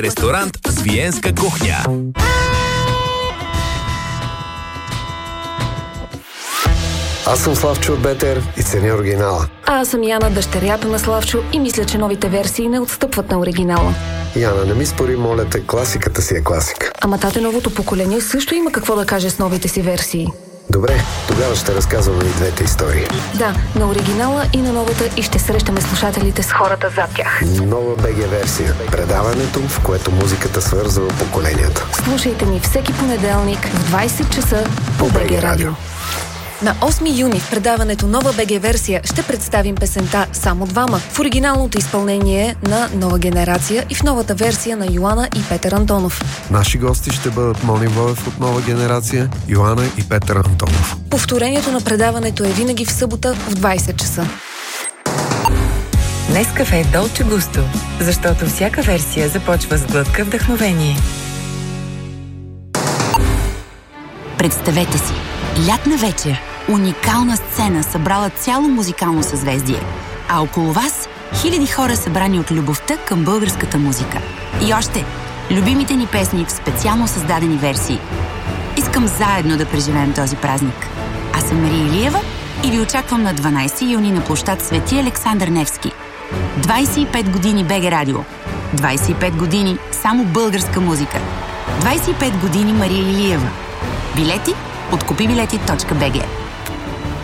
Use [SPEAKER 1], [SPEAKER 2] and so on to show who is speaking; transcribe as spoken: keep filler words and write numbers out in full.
[SPEAKER 1] Ресторант с виенска кухня.
[SPEAKER 2] Аз съм Славчо от Бетер и ценя оригинала.
[SPEAKER 3] А аз съм Яна, дъщерята на Славчо, и мисля, че новите версии не отстъпват на оригинала.
[SPEAKER 2] Яна, не ми спори, моля те, класиката си е класика.
[SPEAKER 3] Ама тате, новото поколение също има какво да каже с новите си версии.
[SPEAKER 2] Добре, тогава ще разказваме и двете истории.
[SPEAKER 3] Да, на оригинала и на новата, и ще срещаме слушателите с хората зад тях.
[SPEAKER 2] Нова БГ версия. Предаването, в което музиката свързва поколенията.
[SPEAKER 3] Слушайте ни всеки понеделник в двайсет часа по БГ Радио. На осми юни в предаването Нова БГ версия ще представим песента "Само двама" в оригиналното изпълнение на Нова генерация и в новата версия на Йоана и Петър Антонов.
[SPEAKER 2] Наши гости ще бъдат Мони Воев от Нова генерация, Йоана и Петър Антонов.
[SPEAKER 3] Повторението на предаването е винаги в събота в двайсет часа.
[SPEAKER 4] Нескафе е Долче Густо, защото всяка версия започва с глътка вдъхновение.
[SPEAKER 5] Представете си, лятна вечер, уникална сцена, събрала цяло музикално съзвездие, а около вас хиляди хора събрани от любовта към българската музика. И още, любимите ни песни в специално създадени версии. Искам заедно да преживеем този празник. Аз съм Мария Илиева и ви очаквам на дванайсети юни на площад Свети Александър Невски. двайсет и пет години БГ Радио. двайсет и пет години само българска музика. двайсет и пет години Мария Илиева. Билети от купи билети точка би джи.